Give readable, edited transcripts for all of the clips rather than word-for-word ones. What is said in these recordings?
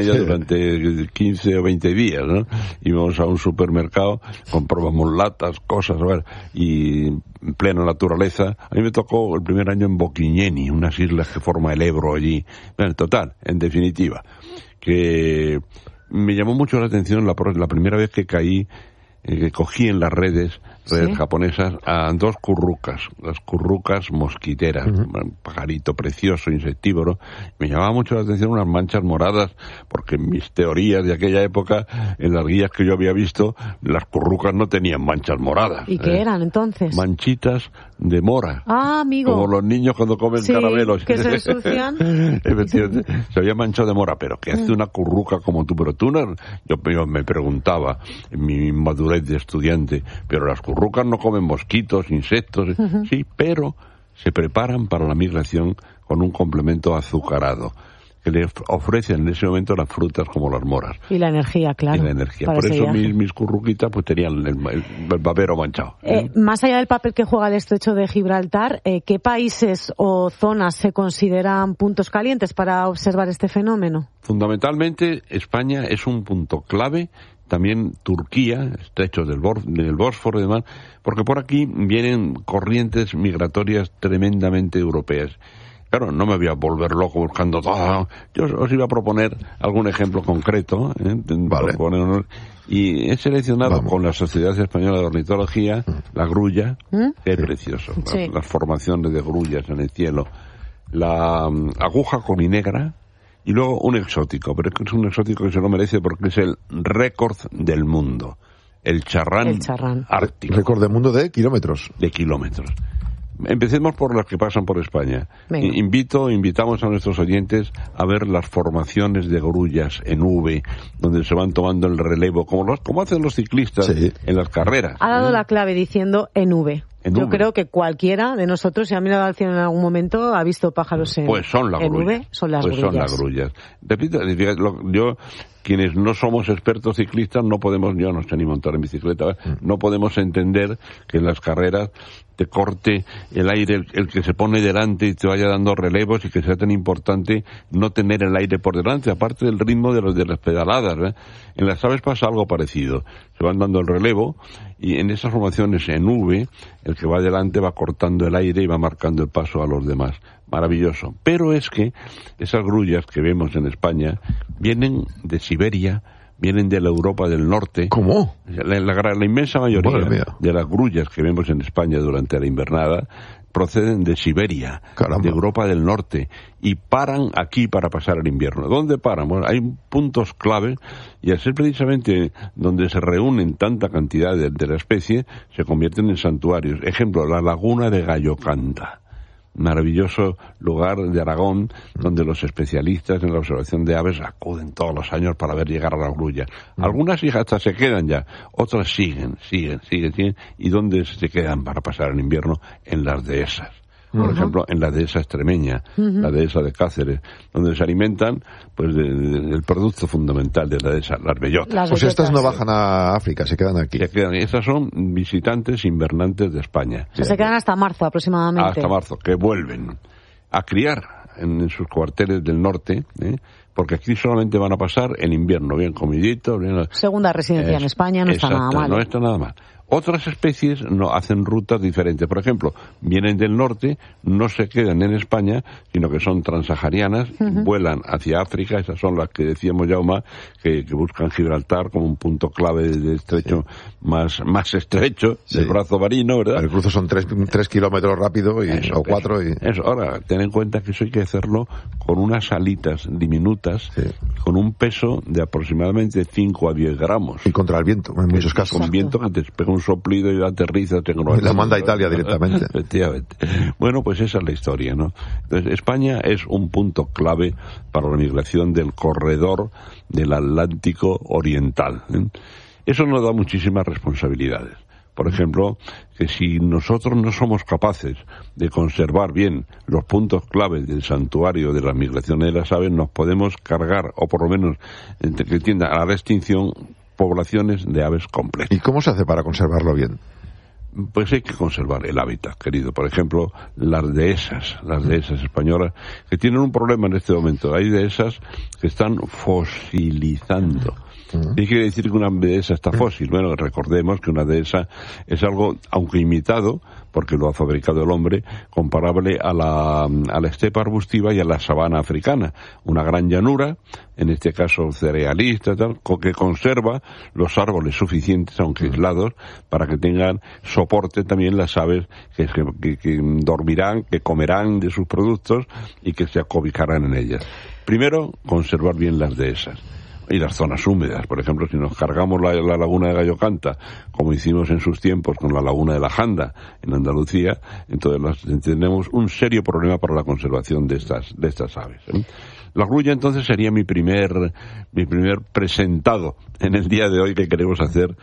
durante 15 o 20 días, ¿no? Íbamos a un supermercado, comprábamos latas, cosas, ¿verdad? Y en plena naturaleza. A mí me tocó el primer año en Boquiñeni, unas islas que forma el Ebro allí. Bueno, total, en definitiva, que me llamó mucho la atención la primera vez que caí, que cogí en las redes japonesas a dos currucas, las currucas mosquiteras, un pajarito precioso, insectívoro. Me llamaba mucho la atención unas manchas moradas, porque en mis teorías de aquella época, en las guías que yo había visto, las currucas no tenían manchas moradas. ¿Y qué eran entonces? Manchitas de mora. Ah, amigo. Como los niños cuando comen caramelos. Que se ensucian. Efectivamente, se había manchado de mora. Pero ¿qué hace una curruca como tú? Pero tú no... Yo me preguntaba, en mi madurez de estudiante, pero las currucas no comen mosquitos, insectos, sí, pero se preparan para la migración con un complemento azucarado que le ofrecen en ese momento las frutas como las moras. Y la energía, claro. Y la energía. Por eso mis curruquitas pues tenían el babero manchado. Más allá del papel que juega el estrecho de Gibraltar, ¿qué países o zonas se consideran puntos calientes para observar este fenómeno? Fundamentalmente, España es un punto clave. También Turquía, estrechos del Bósforo y demás, porque por aquí vienen corrientes migratorias tremendamente europeas. Claro, no me voy a volver loco buscando todo. Yo os iba a proponer algún ejemplo concreto, Vale. Y he seleccionado con la Sociedad Española de Ornitología la grulla, que es precioso, las formaciones de grullas en el cielo, la aguja colinegra, y luego un exótico, pero es un exótico que se lo merece porque es el récord del mundo, el charrán ártico. ¿Récord del mundo de kilómetros? De kilómetros. Empecemos por las que pasan por España. Invitamos a nuestros oyentes a ver las formaciones de grullas en V, donde se van tomando el relevo, como hacen los ciclistas en las carreras. Ha dado la clave diciendo en V. Yo creo que cualquiera de nosotros, si ha mirado al cielo en algún momento, ha visto pájaros en Pues son las grullas. V, son las grullas. Son las grullas. Repito, quienes no somos expertos ciclistas, yo no sé ni montar en bicicleta, no podemos entender que en las carreras te corte el aire, el que se pone delante y te vaya dando relevos, y que sea tan importante no tener el aire por delante, aparte del ritmo de las pedaladas, ¿verdad? En las aves pasa algo parecido. Se van dando el relevo, y en esas formaciones en V, el que va adelante va cortando el aire y va marcando el paso a los demás. Maravilloso. Pero es que esas grullas que vemos en España vienen de Siberia, vienen de la Europa del Norte. ¿Cómo? La inmensa mayoría de las grullas que vemos en España durante la invernada proceden de Siberia, de Europa del Norte, y paran aquí para pasar el invierno. ¿Dónde paran? Bueno, hay puntos clave, y al ser precisamente donde se reúnen tanta cantidad de la especie, se convierten en santuarios. Ejemplo, la laguna de Gallocanta. Maravilloso lugar de Aragón, donde los especialistas en la observación de aves acuden todos los años para ver llegar a las grullas. Algunas hasta se quedan ya, otras siguen, y ¿dónde se quedan para pasar el invierno? En las dehesas. Por ejemplo, en la dehesa extremeña, la dehesa de Cáceres, donde se alimentan pues del producto fundamental de la dehesa, las bellotas. Pues estas no bajan a África, se quedan aquí. Estas son visitantes invernantes de España. Se quedan hasta marzo aproximadamente. Hasta marzo, que vuelven a criar en sus cuarteles del norte, porque aquí solamente van a pasar el invierno, bien comiditos. Segunda residencia en España, no está nada mal. No está nada mal. Otras especies no hacen rutas diferentes. Por ejemplo, vienen del norte, no se quedan en España, sino que son transaharianas, vuelan hacia África. Esas son las que decíamos, Jaume, que buscan Gibraltar como un punto clave de estrecho más estrecho del brazo marino, ¿verdad? El cruce son 3 kilómetros rápido o 4. Eso. Ahora, ten en cuenta que eso hay que hacerlo con unas alitas diminutas, con un peso de aproximadamente 5 a 10 gramos. Y contra el viento, en muchos casos. Con viento que te pega un soplido y aterriza. La manda a Italia directamente. Efectivamente. Bueno, pues esa es la historia, ¿no? Entonces, España es un punto clave para la migración del corredor del Atlántico Oriental. Eso nos da muchísimas responsabilidades. Por ejemplo, que si nosotros no somos capaces de conservar bien los puntos claves del santuario de las migraciones de las aves, nos podemos cargar, o por lo menos que tienda a la extinción, poblaciones de aves completas. ¿Y cómo se hace para conservarlo bien? Pues hay que conservar el hábitat, querido. Por ejemplo, las dehesas españolas, que tienen un problema en este momento. Hay dehesas que están fosilizando. ¿Qué quiere decir que una dehesa está fósil? Bueno, recordemos que una dehesa es algo, aunque imitado, porque lo ha fabricado el hombre, comparable a la estepa arbustiva y a la sabana africana. Una gran llanura, en este caso cerealista, tal, que conserva los árboles suficientes, aunque aislados, para que tengan soporte también las aves que dormirán, que comerán de sus productos y que se acobijarán en ellas. Primero, conservar bien las dehesas. Y las zonas húmedas, por ejemplo, si nos cargamos la laguna de Gallocanta, como hicimos en sus tiempos con la laguna de la Janda, en Andalucía, entonces tenemos un serio problema para la conservación de estas aves. La grulla, entonces, sería mi primer presentado en el día de hoy que queremos hacer.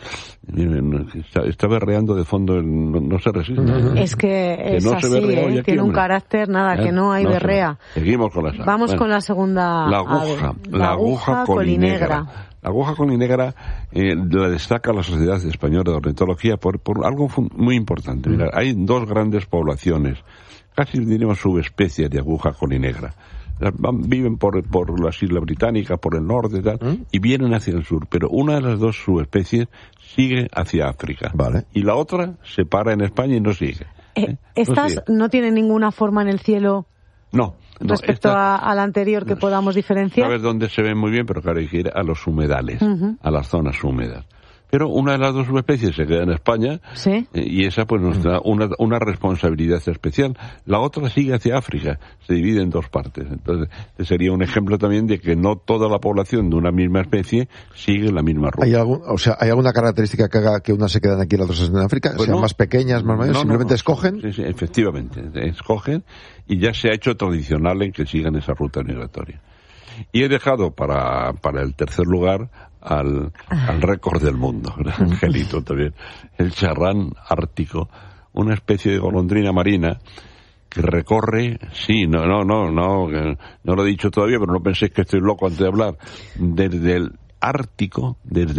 Está berreando de fondo, no se resiste. Es que es no así, tiene un carácter, que no hay berrea. Seguimos con las aves. Vamos con la segunda La aguja colinegra. La aguja colinegra la destaca la Sociedad Española de Ornitología por algo muy importante. Mira, hay dos grandes poblaciones, casi diríamos subespecies de aguja colinegra. Viven por las Islas Británicas, por el norte y tal, y vienen hacia el sur, pero una de las dos subespecies sigue hacia África. Vale. Y la otra se para en España y no sigue. ¿Estas no tienen ninguna forma en el cielo? No. Respecto a la anterior que podamos diferenciar. Sabes dónde se ven muy bien, pero claro, hay que ir a los humedales, a las zonas húmedas. Pero una de las dos subespecies se queda en España, ¿sí? Y esa pues nos da una responsabilidad especial. La otra sigue hacia África, se divide en dos partes. Entonces, sería un ejemplo también de que no toda la población de una misma especie sigue la misma ruta. ¿Hay alguna característica que haga que unas se quedan aquí y las otras en África? Pues ¿sean más pequeñas, más mayores? ¿Simplemente escogen? Sí, efectivamente, escogen y ya se ha hecho tradicional en que sigan esa ruta migratoria. Y he dejado para el tercer lugar al récord del mundo, Angelito también, el charrán ártico, una especie de golondrina marina que recorre, no lo he dicho todavía, pero no penséis que estoy loco antes de hablar, desde el Ártico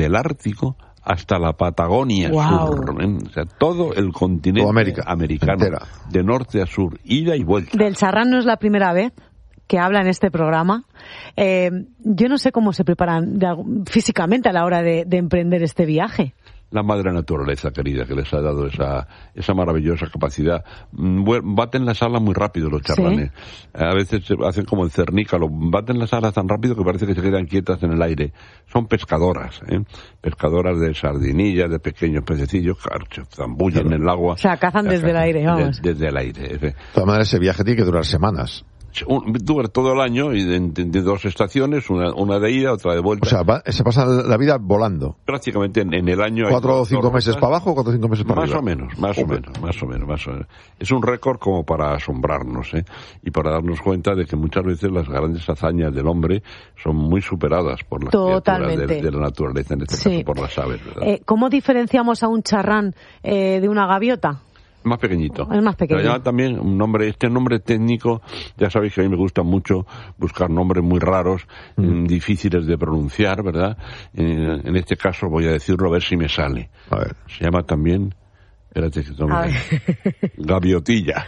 hasta la Patagonia sur, o sea, todo el continente americano, entera, de norte a sur, ida y vuelta. Del charrán no es la primera vez que habla en este programa. Yo no sé cómo se preparan físicamente a la hora de emprender este viaje. La madre naturaleza, querida, que les ha dado esa maravillosa capacidad. Baten las alas muy rápido los charranes. ¿Sí? A veces se hacen como el cernícalo. Baten las alas tan rápido que parece que se quedan quietas en el aire. Son pescadoras, pescadoras de sardinillas, de pequeños pececillos, que zambullen en el agua. O sea, cazan desde el aire, vamos. Desde el aire. De todas maneras, ese viaje tiene que durar semanas. Dura todo el año y de dos estaciones, una de ida, otra de vuelta. O sea, se pasa la vida volando. Prácticamente en el año. 4 o 5 meses para abajo, 4 o 5 meses para arriba. Más o menos. Es un récord como para asombrarnos, y para darnos cuenta de que muchas veces las grandes hazañas del hombre son muy superadas por las criaturas de la naturaleza, en este caso por las aves, ¿verdad? ¿Cómo diferenciamos a un charrán de una gaviota? Más pequeñito. Es más pequeño. Pero también este nombre técnico, ya sabéis que a mí me gusta mucho buscar nombres muy raros, difíciles de pronunciar, ¿verdad? En este caso voy a decirlo a ver si me sale. A ver. Se llama también, espérate que tome, gaviotilla.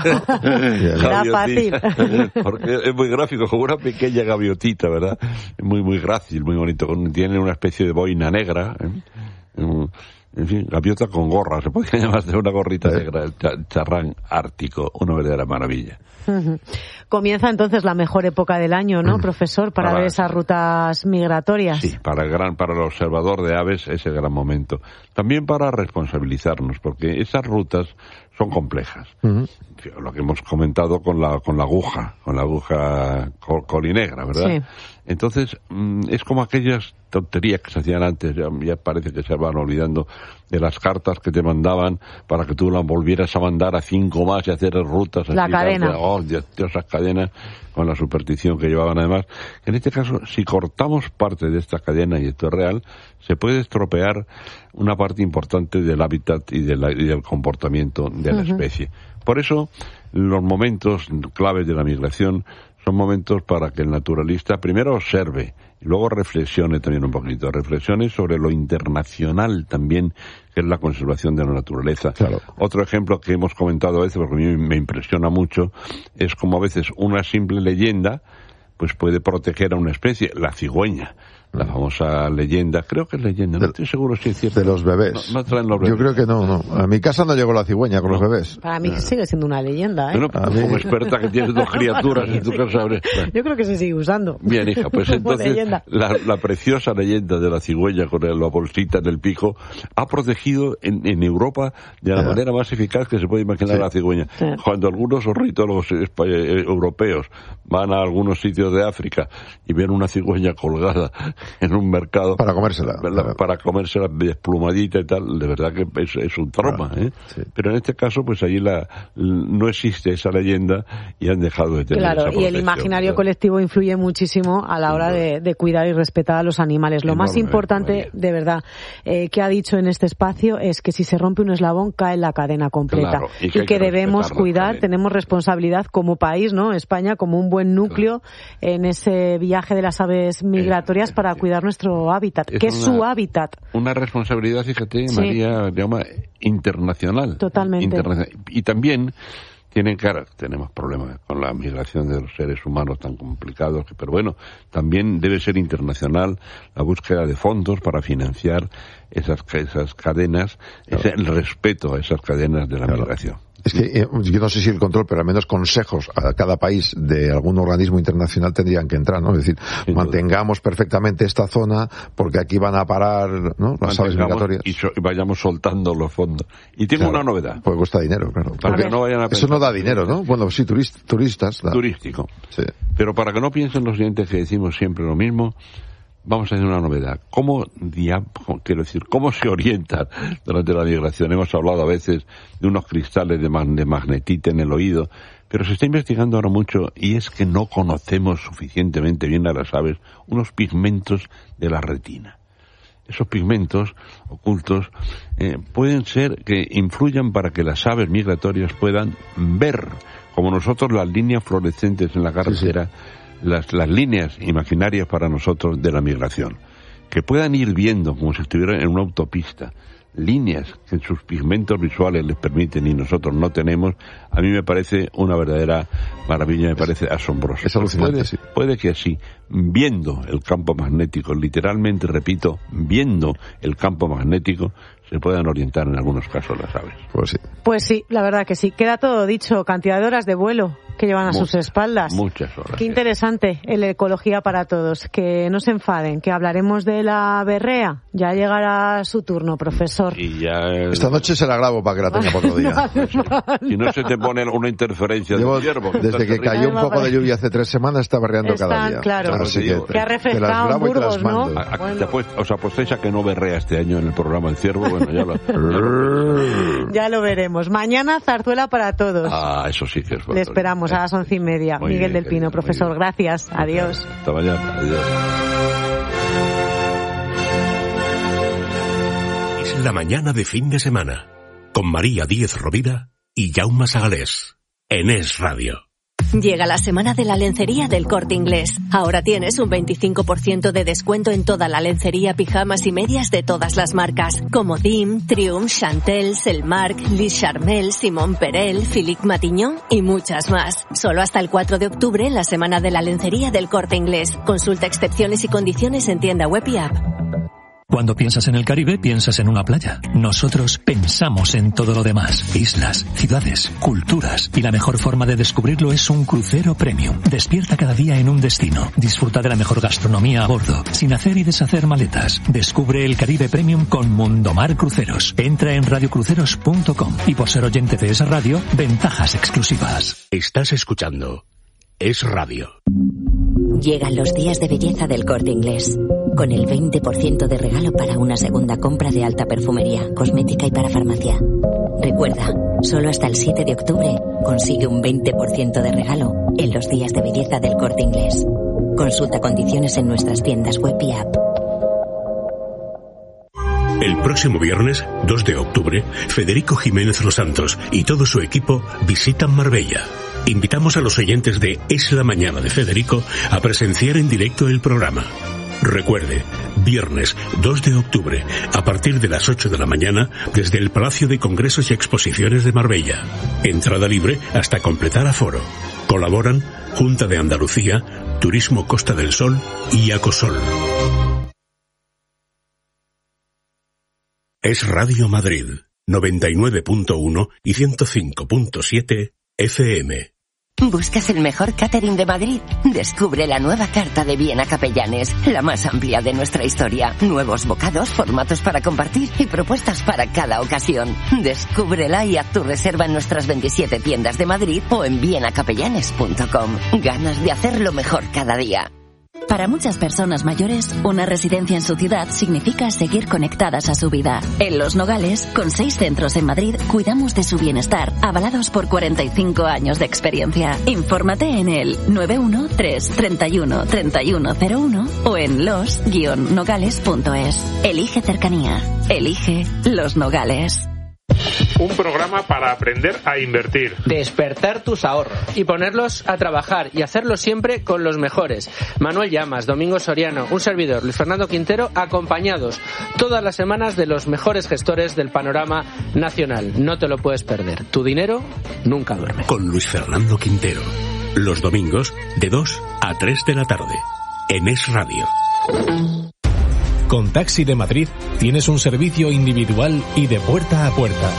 Era fácil. Porque es muy gráfico, como una pequeña gaviotita, ¿verdad? Muy, muy grácil, muy bonito. Tiene una especie de boina negra, en fin, gaviota con gorra, se podría llamar de una gorrita negra, el charrán ártico, una verdadera maravilla. Comienza entonces la mejor época del año, ¿no, profesor, para ver esas rutas migratorias? Sí, para el observador de aves es el gran momento. También para responsabilizarnos, porque esas rutas son complejas. Lo que hemos comentado con la aguja colinegra, ¿verdad? Sí. Entonces, es como aquellas tonterías que se hacían antes, ya parece que se van olvidando, de las cartas que te mandaban para que tú las volvieras a mandar a 5 más y hacer rutas así. La cadena. Esas cadenas, con la superstición que llevaban además. En este caso, si cortamos parte de esta cadena, y esto es real, se puede estropear una parte importante del hábitat y del comportamiento de la especie. Por eso, los momentos claves de la migración son momentos para que el naturalista primero observe y luego reflexione también un poquito, reflexione sobre lo internacional también, que es la conservación de la naturaleza. Claro. Otro ejemplo que hemos comentado a veces, porque a mí me impresiona mucho, es como a veces una simple leyenda pues puede proteger a una especie, la cigüeña. La famosa leyenda, creo que es leyenda, no estoy seguro si es cierto. De los bebés. No traen los bebés. Yo creo que no. A mi casa no llegó la cigüeña con los bebés. Para mí sigue siendo una leyenda, ¿eh? Bueno, como experta que tienes 2 criaturas en tu casa. Yo creo que se sigue usando. Bien, hija, pues entonces la preciosa leyenda de la cigüeña con la bolsita en el pico ha protegido en Europa de la manera más eficaz que se puede imaginar a la cigüeña. Sí. Cuando algunos ornitólogos europeos van a algunos sitios de África y ven una cigüeña colgada en un mercado para comérsela desplumadita y tal, de verdad que es un trauma, ¿eh? Sí. Pero en este caso pues allí no existe esa leyenda y han dejado de tener esa protección. Y el imaginario colectivo influye muchísimo a la hora de cuidar y respetar a los animales. Lo más importante, de verdad, que ha dicho en este espacio es que si se rompe un eslabón cae la cadena completa, claro, y que debemos cuidar, tenemos responsabilidad como país, ¿no? España como un buen núcleo en ese viaje de las aves migratorias para cuidar nuestro hábitat, que es su hábitat. Una responsabilidad, fíjate, sí. María, internacional. Totalmente. Y también tenemos problemas con la migración de los seres humanos tan complicados, pero bueno, también debe ser internacional la búsqueda de fondos para financiar esas cadenas, el respeto a esas cadenas de la migración. Es que yo no sé si el control, pero al menos consejos a cada país de algún organismo internacional tendrían que entrar, ¿no? Es decir, mantengamos perfectamente esta zona porque aquí van a parar, ¿no? Las aves migratorias. Y vayamos soltando los fondos. Y tengo una novedad. Pues cuesta dinero, claro. Para que no vayan a eso no da dinero, ¿no? Bueno, sí, turistas. Turístico. Sí. Pero para que no piensen los oyentes que decimos siempre lo mismo, vamos a hacer una novedad. ¿Cómo se orientan durante la migración? Hemos hablado a veces de unos cristales de magnetita en el oído, pero se está investigando ahora mucho y es que no conocemos suficientemente bien a las aves unos pigmentos de la retina. Esos pigmentos ocultos pueden ser que influyan para que las aves migratorias puedan ver, como nosotros, las líneas fluorescentes en la carretera. Sí. Las líneas imaginarias para nosotros de la migración, que puedan ir viendo como si estuvieran en una autopista, líneas que sus pigmentos visuales les permiten y nosotros no tenemos. A mí me parece una verdadera maravilla, me parece asombroso. Es alucinante, sí. Puede que así, viendo el campo magnético, literalmente, repito, viendo el campo magnético, se puedan orientar en algunos casos las aves. Pues sí, la verdad que sí. Queda todo dicho, cantidad de horas de vuelo que llevan a sus espaldas. Muchas horas. Qué interesante el Ecología para Todos. Que no se enfaden, que hablaremos de la berrea. Ya llegará su turno, profesor. Y ya esta noche se la grabo para que la tenga por otro día. Si no se te pone una interferencia del hierbo. Desde que cayó un poco de lluvia hace 3 semanas está berreando cada día. Claro. Así que ha refrescado en Burgos, ¿no? Os apostéis a que no berrea este año en el programa El Ciervo. Bueno, ya lo veremos. Mañana zarzuela para todos. Eso sí que es bueno. Le esperamos a las 11:30. Muy Miguel bien, del Pino, profesor, gracias. Adiós. Hasta mañana. Adiós. Es la mañana de fin de semana con María Díez Rovira y Jaume Sagalés en Es Radio. Llega la semana de la lencería del Corte Inglés. Ahora tienes un 25% de descuento en toda la lencería, pijamas y medias de todas las marcas, como Dim, Triumph, Chantel, Selmark, Lis Charmel, Simon Perel, Philippe Matignon y muchas más. Solo hasta el 4 de octubre en la semana de la lencería del Corte Inglés. Consulta excepciones y condiciones en tienda web y app. Cuando piensas en el Caribe, piensas en una playa. Nosotros pensamos en todo lo demás. Islas, ciudades, culturas. Y la mejor forma de descubrirlo es un crucero premium. Despierta cada día en un destino. Disfruta de la mejor gastronomía a bordo, sin hacer y deshacer maletas. Descubre el Caribe Premium con Mundomar Cruceros. Entra en radiocruceros.com y por ser oyente de esa radio, ventajas exclusivas. Estás escuchando Es Radio. Llegan los días de belleza del Corte Inglés, con el 20% de regalo para una segunda compra de alta perfumería, cosmética y para farmacia. Recuerda, solo hasta el 7 de octubre consigue un 20% de regalo en los días de belleza del Corte Inglés. Consulta condiciones en nuestras tiendas web y app. El próximo viernes, 2 de octubre, Federico Jiménez Los Santos y todo su equipo visitan Marbella. Invitamos a los oyentes de Es la Mañana de Federico a presenciar en directo el programa. Recuerde, viernes 2 de octubre, a partir de las 8 de la mañana, desde el Palacio de Congresos y Exposiciones de Marbella. Entrada libre hasta completar aforo. Colaboran Junta de Andalucía, Turismo Costa del Sol y Acosol. Es Radio Madrid, 99.1 y 105.7 FM. ¿Buscas el mejor catering de Madrid? Descubre la nueva carta de Viena Capellanes, la más amplia de nuestra historia. Nuevos bocados, formatos para compartir y propuestas para cada ocasión. Descúbrela y haz tu reserva en nuestras 27 tiendas de Madrid o en vienacapellanes.com. Ganas de hacerlo mejor cada día. Para muchas personas mayores, una residencia en su ciudad significa seguir conectadas a su vida. En Los Nogales, con 6 centros en Madrid, cuidamos de su bienestar, avalados por 45 años de experiencia. Infórmate en el 913 31 3101 o en los-nogales.es. Elige cercanía. Elige Los Nogales. Un programa para aprender a invertir. Despertar tus ahorros y ponerlos a trabajar y hacerlo siempre con los mejores. Manuel Llamas, Domingo Soriano, un servidor, Luis Fernando Quintero, acompañados todas las semanas de los mejores gestores del panorama nacional. No te lo puedes perder. Tu dinero nunca duerme. Con Luis Fernando Quintero. Los domingos de 2 a 3 de la tarde. En Es Radio. Con Taxi de Madrid tienes un servicio individual y de puerta a puerta.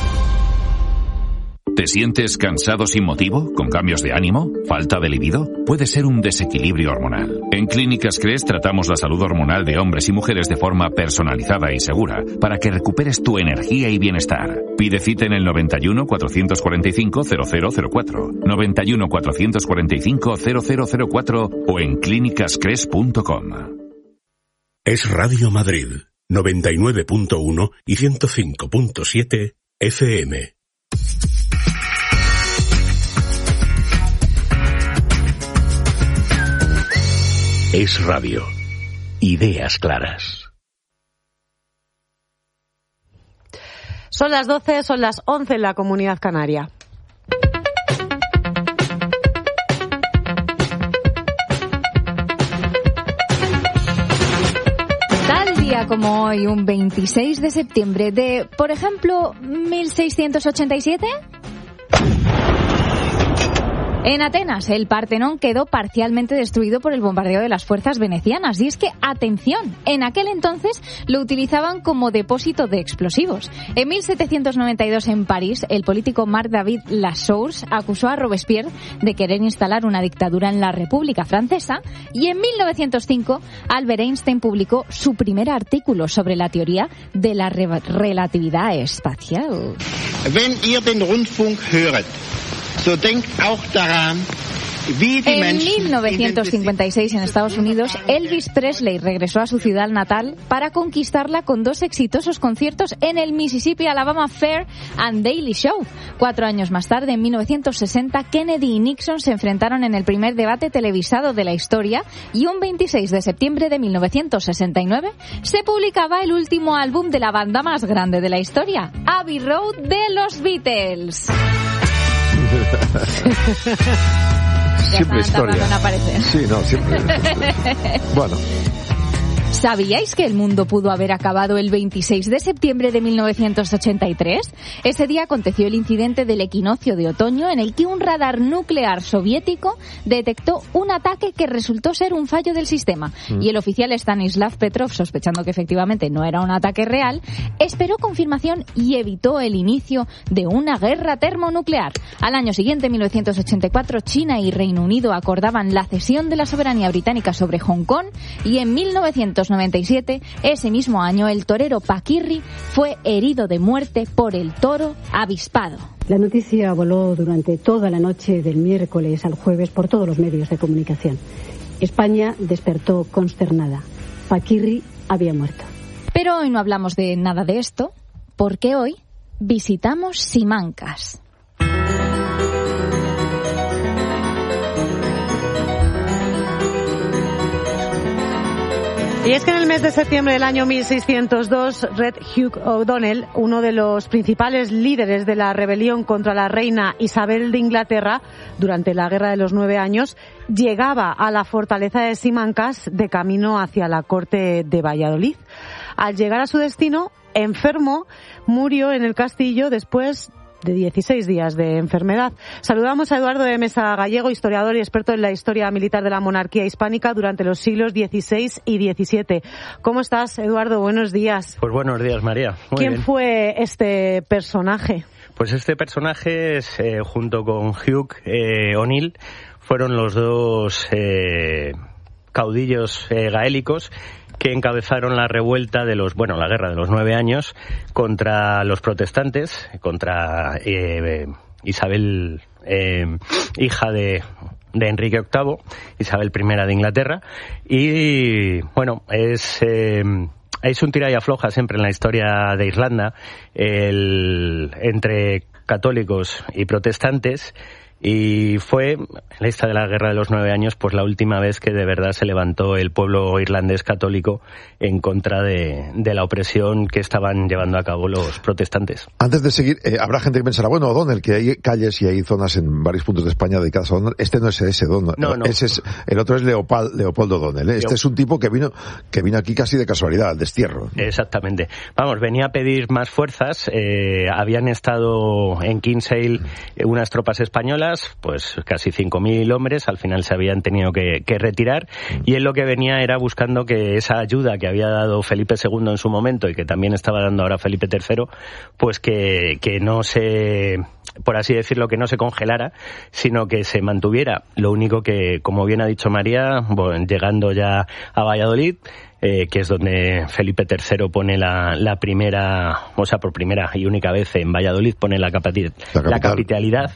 ¿Te sientes cansado sin motivo? ¿Con cambios de ánimo? ¿Falta de libido? Puede ser un desequilibrio hormonal. En Clínicas Cres tratamos la salud hormonal de hombres y mujeres de forma personalizada y segura para que recuperes tu energía y bienestar. Pide cita en el 91 445 0004, 91 445 0004 o en clínicascres.com. Es Radio Madrid, 99.1 y 105.7 FM. Es Radio. Ideas claras. Son las 12, son las 11 en la Comunidad Canaria. Como hoy, un 26 de septiembre de, por ejemplo, 1687. En Atenas, el Partenón quedó parcialmente destruido por el bombardeo de las fuerzas venecianas. Y es que, atención, en aquel entonces lo utilizaban como depósito de explosivos. En 1792 en París, el político Marc-David Lassours acusó a Robespierre de querer instalar una dictadura en la República Francesa. Y en 1905, Albert Einstein publicó su primer artículo sobre la teoría de la relatividad espacial. Wenn ihr den Rundfunk hört, so denkt auch daran, en 1956, en Estados Unidos, Elvis Presley regresó a su ciudad natal para conquistarla con 2 exitosos conciertos en el Mississippi Alabama Fair and Daily Show. 4 años más tarde, en 1960, Kennedy y Nixon se enfrentaron en el primer debate televisado de la historia y un 26 de septiembre de 1969 se publicaba el último álbum de la banda más grande de la historia, Abbey Road de los Beatles. Siempre historia. Sí, no, siempre. Bueno. ¿Sabíais que el mundo pudo haber acabado el 26 de septiembre de 1983? Ese día aconteció el incidente del equinoccio de otoño en el que un radar nuclear soviético detectó un ataque que resultó ser un fallo del sistema. Y el oficial Stanislav Petrov, sospechando que efectivamente no era un ataque real, esperó confirmación y evitó el inicio de una guerra termonuclear. Al año siguiente, en 1984, China y Reino Unido acordaban la cesión de la soberanía británica sobre Hong Kong y en 1997, ese mismo año, el torero Paquirri fue herido de muerte por el toro avispado. La noticia voló durante toda la noche del miércoles al jueves por todos los medios de comunicación. España despertó consternada. Paquirri había muerto. Pero hoy no hablamos de nada de esto, porque hoy visitamos Simancas. Y es que en el mes de septiembre del año 1602, Red Hugh O'Donnell, uno de los principales líderes de la rebelión contra la reina Isabel de Inglaterra durante la Guerra de los 9 Años, llegaba a la fortaleza de Simancas de camino hacia la corte de Valladolid. Al llegar a su destino, enfermo, murió en el castillo después de 16 días de enfermedad. Saludamos a Eduardo de Mesa Gallego, historiador y experto en la historia militar de la monarquía hispánica durante los siglos XVI y XVII. ¿Cómo estás, Eduardo? Buenos días. Pues buenos días, María. ¿Quién fue este personaje? Pues este personaje, junto con Hugh O'Neill, fueron los dos caudillos gaélicos que encabezaron la revuelta la guerra de los 9 Años contra los protestantes, contra Isabel, hija de Enrique VIII, Isabel I de Inglaterra, y bueno, es un tira y afloja siempre en la historia de Irlanda, entre católicos y protestantes. Y fue, en esta de la Guerra de los 9 Años, pues la última vez que de verdad se levantó el pueblo irlandés católico en contra de la opresión que estaban llevando a cabo los protestantes. Antes de seguir, habrá gente que pensará, bueno, O'Donnell, que hay calles y hay zonas en varios puntos de España dedicadas a O'Donnell. Este no es ese O'Donnell. No. El otro es Leopoldo O'Donnell. Este es un tipo que vino aquí casi de casualidad, al destierro. Exactamente. Vamos, venía a pedir más fuerzas. Habían estado en Kinsale unas tropas españolas, pues casi 5.000 hombres, al final se habían tenido que retirar, y él lo que venía era buscando que esa ayuda que había dado Felipe II en su momento y que también estaba dando ahora Felipe III, pues que no se, por así decirlo, que no se congelara, sino que se mantuviera. Lo único que, como bien ha dicho María, llegando ya a Valladolid, que es donde Felipe III pone la primera, o sea, por primera y única vez en Valladolid pone la capitalidad,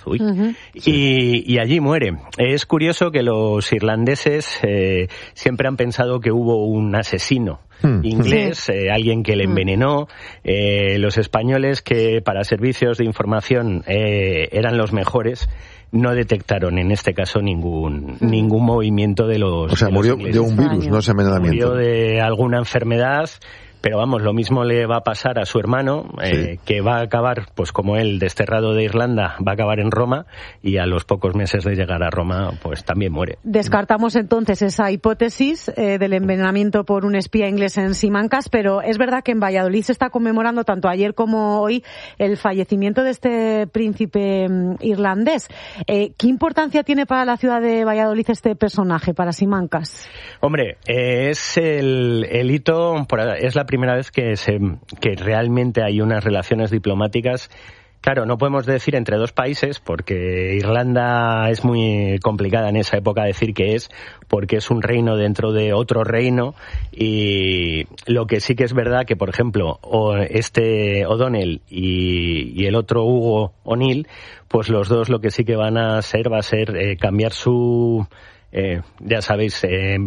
y allí muere. Es curioso que los irlandeses siempre han pensado que hubo un asesino inglés, alguien que le envenenó. Los españoles, que para servicios de información eran los mejores, no detectaron en este caso ningún movimiento de los. O sea, murió de un virus, no ese envenenamiento. Murió de alguna enfermedad. Pero vamos, lo mismo le va a pasar a su hermano, que va a acabar, pues como él, desterrado de Irlanda, va a acabar en Roma, y a los pocos meses de llegar a Roma, pues también muere. Descartamos entonces esa hipótesis del envenenamiento por un espía inglés en Simancas, pero es verdad que en Valladolid se está conmemorando tanto ayer como hoy el fallecimiento de este príncipe irlandés. ¿Qué importancia tiene para la ciudad de Valladolid este personaje, para Simancas? Hombre, es el hito, es la primera vez que realmente hay unas relaciones diplomáticas. Claro, no podemos decir entre dos países, porque Irlanda es muy complicada en esa época decir que es, porque es un reino dentro de otro reino, y lo que sí que es verdad que, por ejemplo, este O'Donnell y el otro Hugo O'Neill, pues los dos lo que sí que van a hacer va a ser cambiar su, ya sabéis,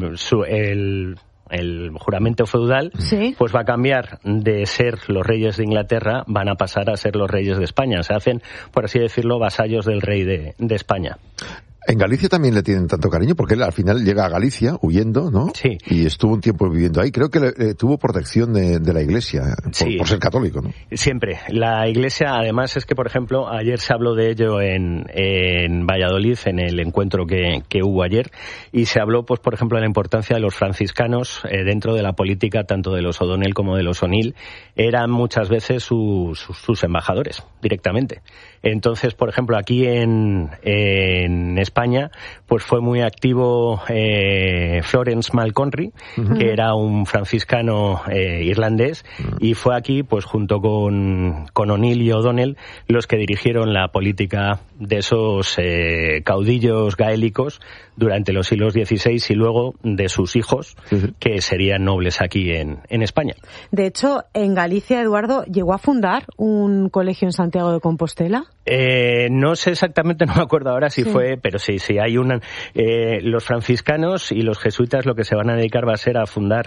el juramento feudal, pues va a cambiar de ser los reyes de Inglaterra, van a pasar a ser los reyes de España. Se hacen, por así decirlo, vasallos del rey de España. En Galicia también le tienen tanto cariño, porque él al final llega a Galicia huyendo, ¿no? Sí. Y estuvo un tiempo viviendo ahí. Creo que tuvo protección de la Iglesia, por ser católico, ¿no? Siempre. La Iglesia, además, es que, por ejemplo, ayer se habló de ello en Valladolid, en el encuentro que hubo ayer, y se habló, pues, por ejemplo, de la importancia de los franciscanos dentro de la política, tanto de los O'Donnell como de los O'Neill. Eran muchas veces sus embajadores, directamente. Entonces, por ejemplo, aquí en España, pues fue muy activo Florence Malconry, que era un franciscano irlandés, y fue aquí, pues junto con O'Neill y O'Donnell, los que dirigieron la política de esos caudillos gaélicos durante los siglos XVI, y luego de sus hijos, que serían nobles aquí en España. De hecho, en Galicia, Eduardo, ¿llegó a fundar un colegio en Santiago de Compostela? No sé exactamente, no me acuerdo ahora si fue, pero sí. Hay los franciscanos y los jesuitas lo que se van a dedicar va a ser a fundar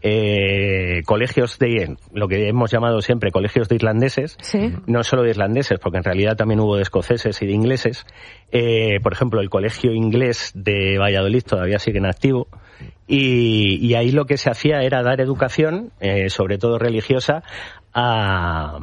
colegios de lo que hemos llamado siempre colegios de irlandeses, ¿sí? No solo de irlandeses, porque en realidad también hubo de escoceses y de ingleses. Por ejemplo, el colegio inglés de Valladolid todavía sigue en activo. Y ahí lo que se hacía era dar educación, sobre todo religiosa, a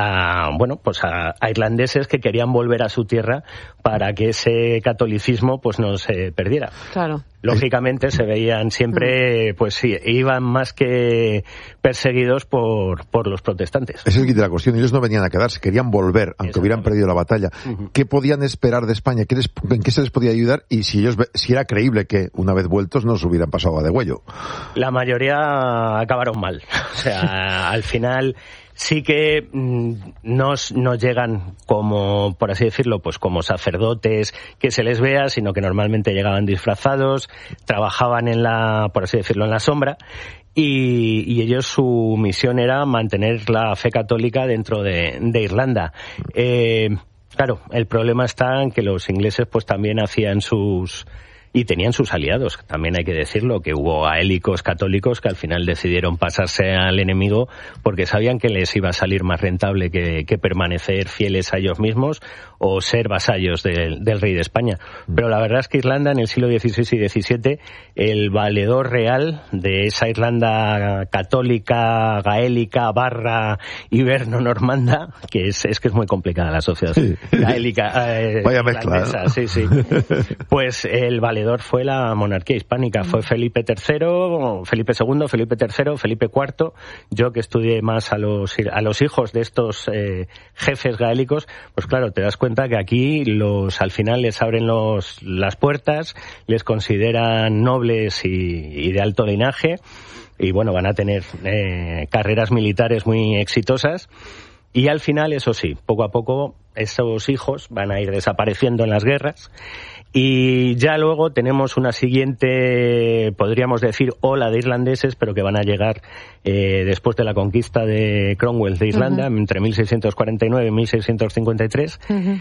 irlandeses que querían volver a su tierra para que ese catolicismo pues no se perdiera. Claro. Lógicamente se veían siempre, pues sí, iban más que perseguidos por los protestantes. Ese es el kit de la cuestión. Ellos no venían a quedarse, querían volver, aunque hubieran perdido la batalla. ¿Qué podían esperar de España? ¿En qué se les podía ayudar? Y si era creíble que, una vez vueltos, no se hubieran pasado a degüello. La mayoría acabaron mal. O sea, al final sí que nos llegan como, por así decirlo, pues como sacerdotes que se les vea, sino que normalmente llegaban disfrazados, trabajaban por así decirlo, en la sombra, y ellos su misión era mantener la fe católica dentro de Irlanda. Claro, el problema está en que los ingleses pues también hacían y tenían sus aliados, también hay que decirlo, que hubo gaélicos católicos que al final decidieron pasarse al enemigo porque sabían que les iba a salir más rentable que permanecer fieles a ellos mismos o ser vasallos del rey de España. Pero la verdad es que Irlanda en el siglo XVI y XVII, el valedor real de esa Irlanda católica, gaélica, iberno-normanda, que es muy complicada la asociación, gaélica, vaya mezcla, sí. Pues el valedor fue la monarquía hispánica, fue Felipe III, Felipe II, Felipe III, Felipe IV. Yo que estudié más a los hijos de estos jefes gaélicos, pues claro, te das cuenta que aquí al final les abren las puertas, les consideran nobles y de alto linaje, y bueno, van a tener carreras militares muy exitosas. Y al final, eso sí, poco a poco esos hijos van a ir desapareciendo en las guerras. Y ya luego tenemos una siguiente, podríamos decir, ola de irlandeses, pero que van a llegar después de la conquista de Cromwell de Irlanda, entre 1649 y 1653,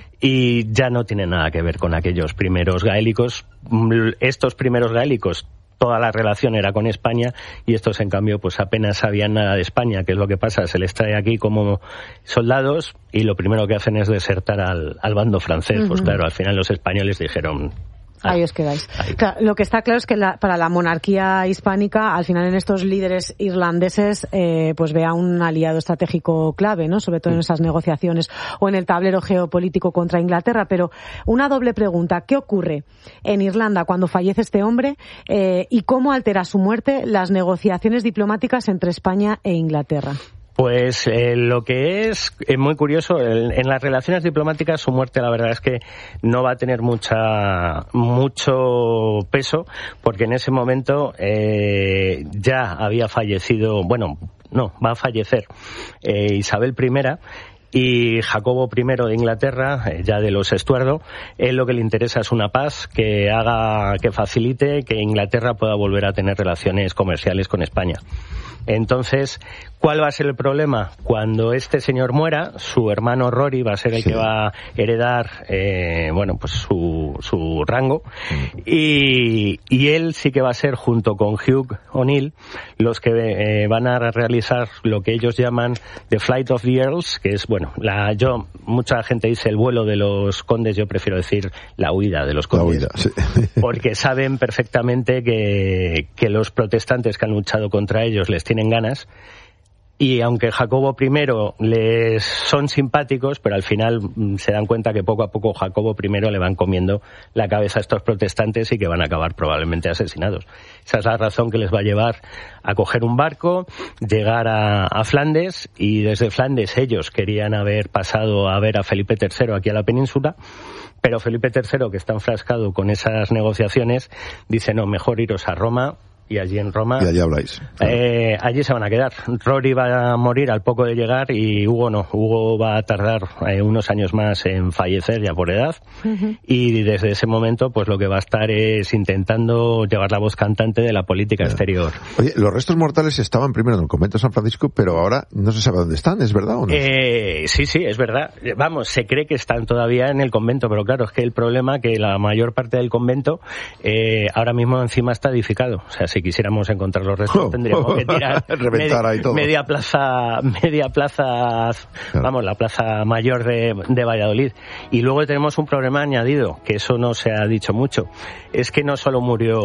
y ya no tiene nada que ver con aquellos primeros gaélicos. Estos primeros gaélicos, toda la relación era con España, y estos, en cambio, pues apenas sabían nada de España. ¿Qué es lo que pasa? Se les trae aquí como soldados y lo primero que hacen es desertar al bando francés. Pues claro, al final los españoles dijeron... Ahí os quedáis. Claro, lo que está claro es que para la monarquía hispánica, al final en estos líderes irlandeses, pues vea un aliado estratégico clave, ¿no? Sobre todo en esas negociaciones o en el tablero geopolítico contra Inglaterra. Pero una doble pregunta: ¿qué ocurre en Irlanda cuando fallece este hombre y cómo altera su muerte las negociaciones diplomáticas entre España e Inglaterra? Pues lo que es muy curioso, en las relaciones diplomáticas su muerte la verdad es que no va a tener mucho peso, porque en ese momento ya había fallecido, va a fallecer Isabel I, y Jacobo I de Inglaterra, ya de los Estuardo. Él lo que le interesa es una paz que facilite que Inglaterra pueda volver a tener relaciones comerciales con España. Entonces, ¿cuál va a ser el problema? Cuando este señor muera, su hermano Rory va a ser el que va a heredar pues su rango, y él sí que va a ser, junto con Hugh O'Neill, los que van a realizar lo que ellos llaman The Flight of the Earls, que es, mucha gente dice el vuelo de los condes, yo prefiero decir la huida de los condes. La huida, sí. Porque saben perfectamente que los protestantes que han luchado contra ellos les tienen ganas, y aunque Jacobo I les son simpáticos, pero al final se dan cuenta que poco a poco Jacobo I le van comiendo la cabeza a estos protestantes y que van a acabar probablemente asesinados. Esa es la razón que les va a llevar a coger un barco, llegar a Flandes, y desde Flandes ellos querían haber pasado a ver a Felipe III aquí a la península, pero Felipe III, que está enfrascado con esas negociaciones, dice: no, mejor iros a Roma y allí en Roma. Y allí habláis. Allí se van a quedar. Rory va a morir al poco de llegar y Hugo no. Hugo va a tardar unos años más en fallecer ya por edad. Y desde ese momento, pues lo que va a estar es intentando llevar la voz cantante de la política exterior. Oye, los restos mortales estaban primero en el convento de San Francisco, pero ahora no se sabe dónde están, ¿es verdad o no? Sí, es verdad. Vamos, se cree que están todavía en el convento, pero claro, es que el problema es que la mayor parte del convento ahora mismo encima está edificado. O sea, si quisiéramos encontrar los restos tendríamos que tirar media plaza, vamos, la plaza mayor de Valladolid. Y luego tenemos un problema añadido, que eso no se ha dicho mucho. Es que no solo murió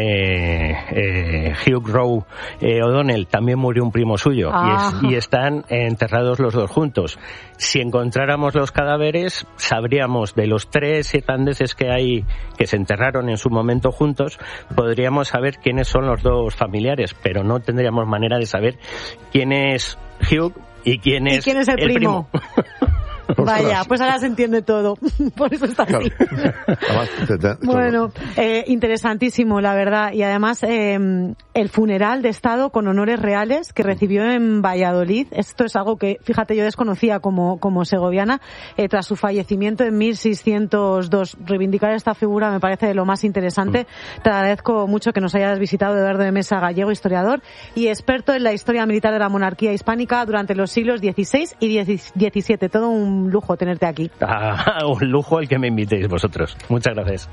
Hugh Rowe O'Donnell, también murió un primo suyo y están enterrados los dos juntos. Si encontráramos los cadáveres, sabríamos de los 3 irlandeses que hay que se enterraron en su momento juntos, podríamos saber quiénes son los dos familiares, pero no tendríamos manera de saber quién es Hugh y quién es el primo. Vaya, pues ahora se entiende todo. Por eso está así. Bueno, interesantísimo, la verdad. Y además, el funeral de Estado con honores reales que recibió en Valladolid, esto es algo que, fíjate, yo desconocía como segoviana, tras su fallecimiento en 1602. Reivindicar esta figura me parece de lo más interesante. Te agradezco mucho que nos hayas visitado, Eduardo de Mesa Gallego, historiador y experto en la historia militar de la monarquía hispánica durante los siglos XVI y XVII. Todo un lujo tenerte aquí. Un lujo el que me invitéis vosotros. Muchas gracias.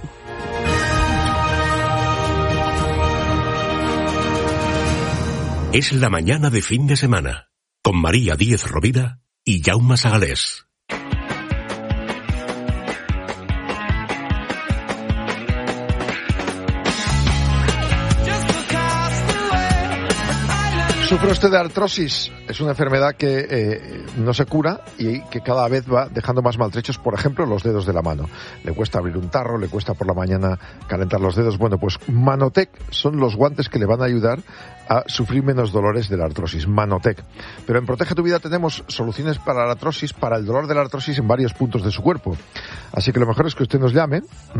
Es la mañana de fin de semana, con María Díez Rovira y Jaume Sagalés. ¿Sufre usted de artrosis? Es una enfermedad que no se cura y que cada vez va dejando más maltrechos, por ejemplo, los dedos de la mano. Le cuesta abrir un tarro, le cuesta por la mañana calentar los dedos. Bueno, pues Manotec son los guantes que le van a ayudar a sufrir menos dolores de la artrosis. Manotec. Pero en Protege tu Vida tenemos soluciones para la artrosis, para el dolor de la artrosis en varios puntos de su cuerpo. Así que lo mejor es que usted nos llame,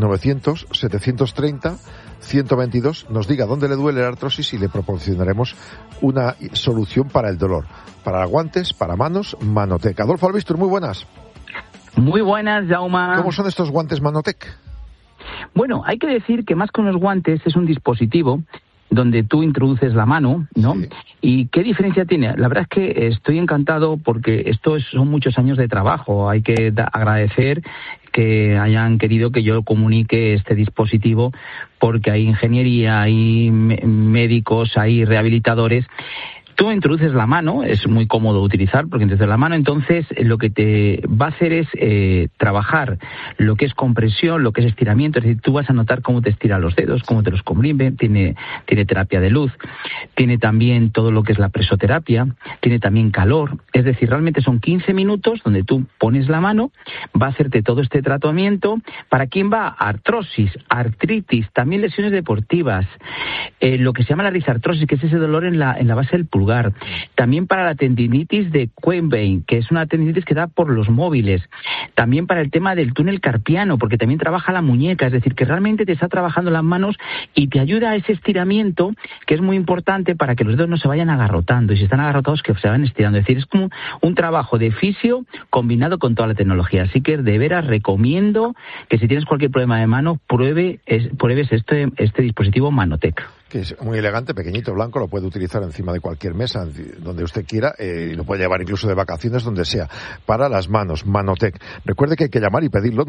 900-730-122, nos diga dónde le duele la artrosis y le proporcionaremos una solución para el dolor. Para guantes, para manos, Manotec. Adolfo Albistur, muy buenas. Muy buenas, Jaume. ¿Cómo son estos guantes Manotec? Bueno, hay que decir que más que unos guantes es un dispositivo donde tú introduces la mano, ¿no? Sí. ¿Y qué diferencia tiene? La verdad es que estoy encantado porque esto son muchos años de trabajo. Hay que agradecer que hayan querido que yo comunique este dispositivo porque hay ingeniería, hay médicos, hay rehabilitadores. Tú introduces la mano, es muy cómodo utilizar porque introduces la mano, entonces lo que te va a hacer es trabajar lo que es compresión, lo que es estiramiento, es decir, tú vas a notar cómo te estira los dedos, cómo te los comprime, tiene terapia de luz, tiene también todo lo que es la presoterapia, tiene también calor, es decir, realmente son 15 minutos donde tú pones la mano, va a hacerte todo este tratamiento. ¿Para quién va? Artrosis, artritis, también lesiones deportivas, lo que se llama la risartrosis, que es ese dolor en la base del pulgar. También para la tendinitis de Quenbein, que es una tendinitis que da por los móviles. También para el tema del túnel carpiano, porque también trabaja la muñeca, es decir, que realmente te está trabajando las manos y te ayuda a ese estiramiento, que es muy importante para que los dedos no se vayan agarrotando, y si están agarrotados que se van estirando. Es decir, es como un trabajo de fisio combinado con toda la tecnología. Así que de veras recomiendo que si tienes cualquier problema de mano, pruebes este dispositivo Manotec. Que es muy elegante, pequeñito, blanco, lo puede utilizar encima de cualquier mesa, donde usted quiera, y lo puede llevar incluso de vacaciones, donde sea. Para las manos, Manotec. Recuerde que hay que llamar y pedirlo,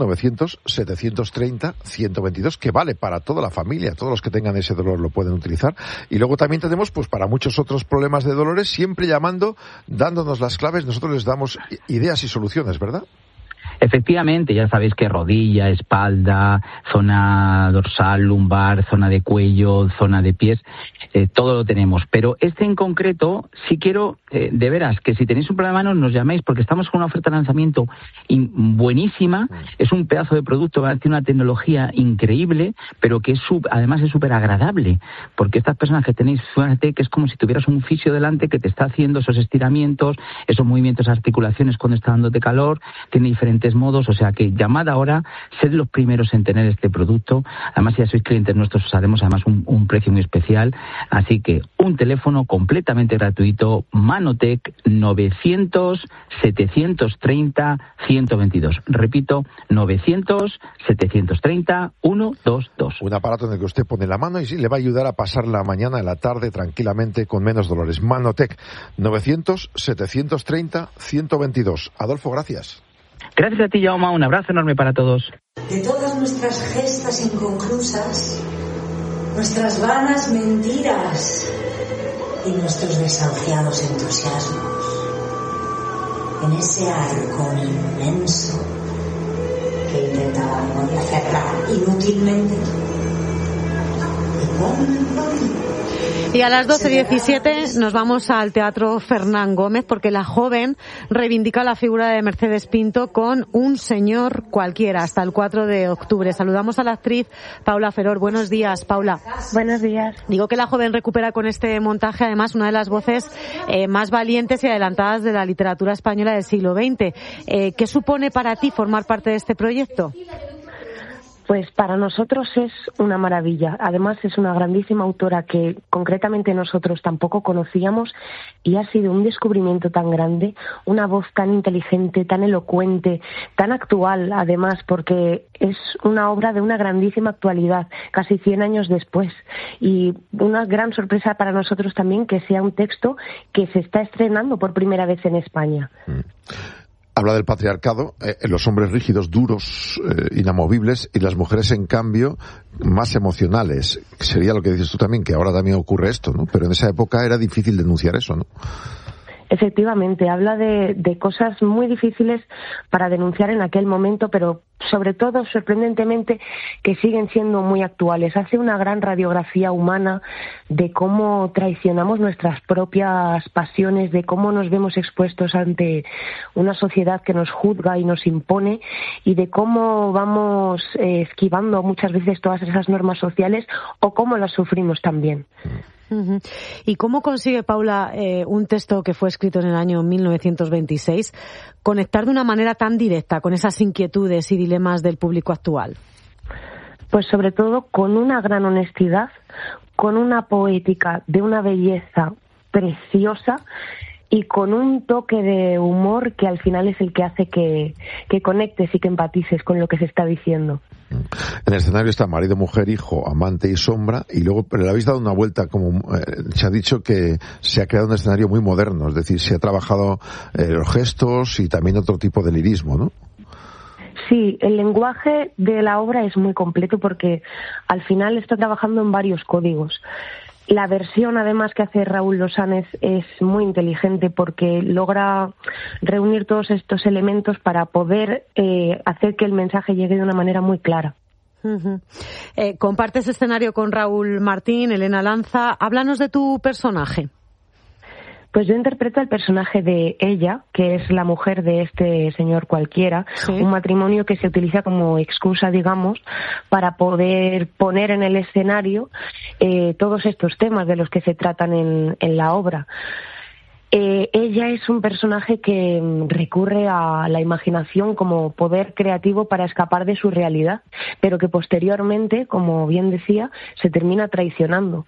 900-730-122, que vale para toda la familia, todos los que tengan ese dolor lo pueden utilizar. Y luego también tenemos, pues para muchos otros problemas de dolores, siempre llamando, dándonos las claves, nosotros les damos ideas y soluciones, ¿verdad? Efectivamente, ya sabéis que rodilla, espalda, zona dorsal, lumbar, zona de cuello, zona de pies, todo lo tenemos. Pero este en concreto, sí quiero, de veras, que si tenéis un problema de manos nos llaméis, porque estamos con una oferta de lanzamiento buenísima. Es un pedazo de producto, tiene una tecnología increíble, pero que además es súper agradable, porque estas personas que tenéis, fíjate que es como si tuvieras un fisio delante que te está haciendo esos estiramientos, esos movimientos de articulaciones cuando está dándote calor, tiene diferentes modos, o sea que llamad ahora, sed los primeros en tener este producto. Además, si ya sois clientes nuestros, os haremos además un precio muy especial. Así que un teléfono completamente gratuito, Manotec 900-730-122. Repito, 900-730-122. Un aparato en el que usted pone la mano y sí, le va a ayudar a pasar la mañana y la tarde tranquilamente con menos dolores. Manotec 900-730-122. Adolfo, gracias. Gracias a ti, Jaume. Un abrazo enorme para todos. De todas nuestras gestas inconclusas, nuestras vanas mentiras y nuestros desahuciados entusiasmos, en ese arco inmenso que intentaba memoria cerrar inútilmente. Y a las 12:17 nos vamos al Teatro Fernán Gómez, porque la joven reivindica la figura de Mercedes Pinto con Un señor cualquiera hasta el 4 de octubre. Saludamos a la actriz Paula Feror. Buenos días, Paula. Buenos días. Digo que la joven recupera con este montaje además una de las voces más valientes y adelantadas de la literatura española del siglo XX. ¿Qué supone para ti formar parte de este proyecto? Pues para nosotros es una maravilla. Además es una grandísima autora que concretamente nosotros tampoco conocíamos y ha sido un descubrimiento tan grande, una voz tan inteligente, tan elocuente, tan actual además, porque es una obra de una grandísima actualidad, casi 100 años después. Y una gran sorpresa para nosotros también que sea un texto que se está estrenando por primera vez en España. Habla del patriarcado, los hombres rígidos, duros, inamovibles, y las mujeres, en cambio, más emocionales. Sería lo que dices tú también, que ahora también ocurre esto, ¿no? Pero en esa época era difícil denunciar eso, ¿no? Efectivamente, habla de cosas muy difíciles para denunciar en aquel momento, pero sobre todo, sorprendentemente, que siguen siendo muy actuales. Hace una gran radiografía humana de cómo traicionamos nuestras propias pasiones, de cómo nos vemos expuestos ante una sociedad que nos juzga y nos impone, y de cómo vamos esquivando muchas veces todas esas normas sociales o cómo las sufrimos también. Uh-huh. ¿Y cómo consigue, Paula, un texto que fue escrito en el año 1926, conectar de una manera tan directa con esas inquietudes y dilemas del público actual? Pues sobre todo con una gran honestidad, con una poética de una belleza preciosa y con un toque de humor que al final es el que hace que conectes y que empatices con lo que se está diciendo. En el escenario está marido, mujer, hijo, amante y sombra, y luego le habéis dado una vuelta, como se ha dicho, que se ha creado un escenario muy moderno, es decir, se ha trabajado los gestos y también otro tipo de lirismo, ¿no? Sí, el lenguaje de la obra es muy completo porque al final está trabajando en varios códigos. La versión, además, que hace Raúl Losánez es muy inteligente porque logra reunir todos estos elementos para poder hacer que el mensaje llegue de una manera muy clara. Uh-huh. Compartes escenario con Raúl Martín, Elena Lanza. Háblanos de tu personaje. Pues yo interpreto el personaje de ella, que es la mujer de este señor cualquiera, ¿sí? Un matrimonio que se utiliza como excusa, digamos, para poder poner en el escenario todos estos temas de los que se tratan en la obra. Ella es un personaje que recurre a la imaginación como poder creativo para escapar de su realidad, pero que posteriormente, como bien decía, se termina traicionando.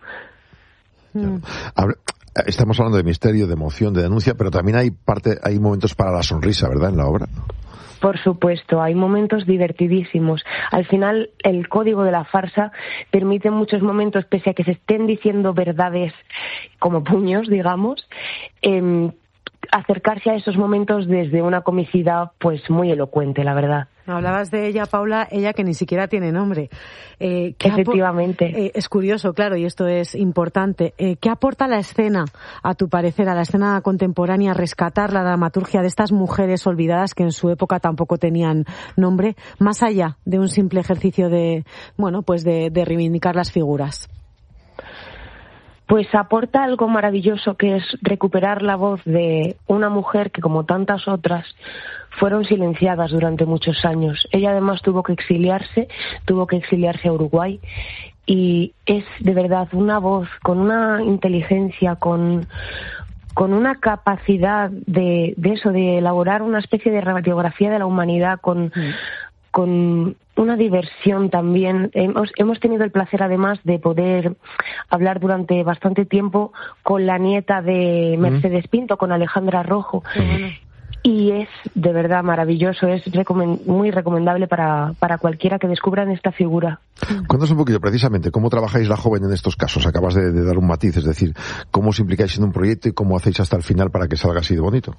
Estamos hablando de misterio, de emoción, de denuncia, pero también hay momentos para la sonrisa, ¿verdad?, en la obra. Por supuesto, hay momentos divertidísimos. Al final, el código de la farsa permite en muchos momentos, pese a que se estén diciendo verdades como puños, digamos, acercarse a esos momentos desde una comicidad pues muy elocuente, la verdad. Hablabas de ella, Paula, ella que ni siquiera tiene nombre. Efectivamente. Es curioso, claro, y esto es importante. ¿Qué aporta la escena, a tu parecer, a la escena contemporánea, rescatar la dramaturgia de estas mujeres olvidadas que en su época tampoco tenían nombre, más allá de un simple ejercicio de reivindicar las figuras? Pues aporta algo maravilloso, que es recuperar la voz de una mujer que, como tantas otras, fueron silenciadas durante muchos años. Ella además tuvo que exiliarse a Uruguay, y es de verdad una voz con una inteligencia, con con una capacidad de eso, de elaborar una especie de radiografía de la humanidad, con una diversión también. Hemos tenido el placer, además, de poder hablar durante bastante tiempo con la nieta de Mercedes Pinto, con Alejandra Rojo. Y es de verdad maravilloso, es muy recomendable para cualquiera que descubra en esta figura. Cuéntanos un poquito, precisamente, cómo trabajáis la joven en estos casos. Acabas de dar un matiz, es decir, cómo os implicáis en un proyecto y cómo hacéis hasta el final para que salga así de bonito.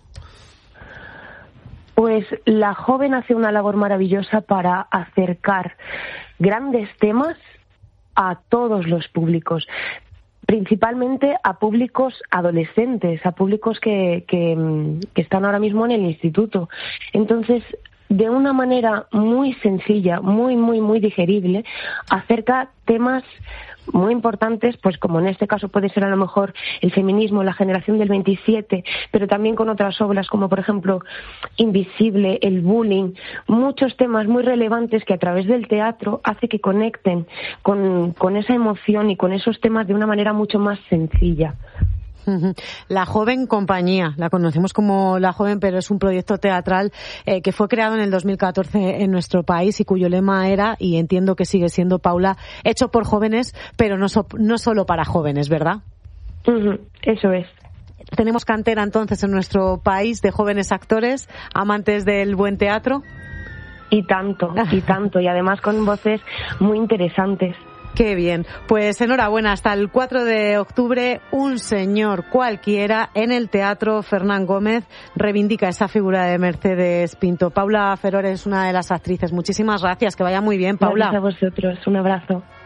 Pues la joven hace una labor maravillosa para acercar grandes temas a todos los públicos, principalmente a públicos adolescentes, a públicos que están ahora mismo en el instituto. Entonces, de una manera muy sencilla, muy digerible, acerca temas muy importantes, pues como en este caso puede ser a lo mejor el feminismo, la generación del 27, pero también con otras obras como por ejemplo Invisible, el bullying, muchos temas muy relevantes que a través del teatro hace que conecten con esa emoción y con esos temas de una manera mucho más sencilla. La Joven Compañía, la conocemos como La Joven, pero es un proyecto teatral que fue creado en el 2014 en nuestro país y cuyo lema era, y entiendo que sigue siendo, Paula, hecho por jóvenes, pero no solo para jóvenes, ¿verdad? Eso es. Tenemos cantera entonces en nuestro país de jóvenes actores, amantes del buen teatro. Y tanto, y además con voces muy interesantes. Qué bien. Pues enhorabuena, hasta el 4 de octubre, Un señor cualquiera en el Teatro Fernán Gómez reivindica esa figura de Mercedes Pinto. Paula Feror es una de las actrices. Muchísimas gracias, que vaya muy bien, Paula. Gracias a vosotros, un abrazo.